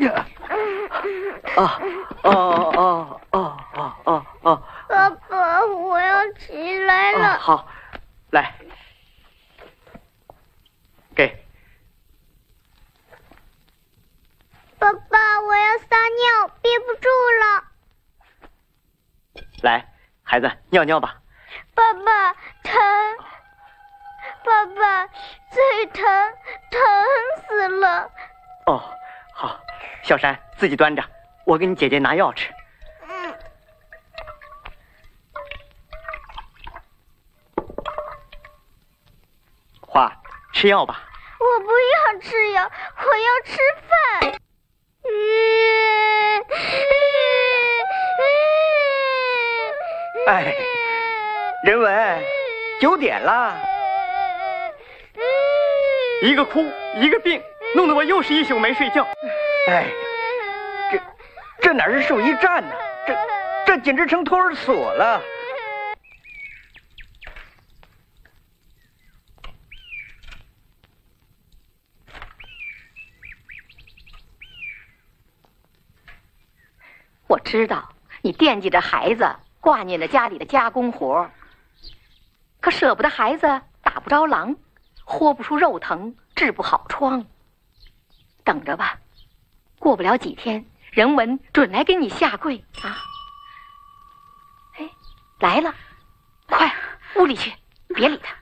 呀！ 爸爸，我要起来了。 好，来，给。 爸爸，我要撒尿，憋不住了。 来，孩子，尿尿吧。 爸爸，疼！爸爸，最疼，疼死了。 哦，好，小山自己端着，我给你姐姐拿药吃。花，吃药吧。 我不要吃药，我要吃饭。 哎，人文，9点了。一个哭，一个病，弄得我又是一宿没睡觉。哎，这哪是兽医站呢？这简直成托儿所了。 我知道你惦记着孩子，挂念着家里的家工活，可舍不得孩子打不着狼，豁不出肉疼，治不好疮。等着吧，过不了几天，人文准来给你下跪啊！哎，来了，快屋里去，别理他。